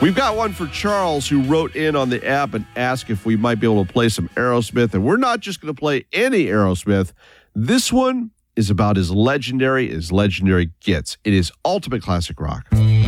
We've got one for Charles, who wrote in on the app and asked if we might be able to play some Aerosmith. And we're not just going to play any Aerosmith. This one is about as legendary gets. It is ultimate classic rock.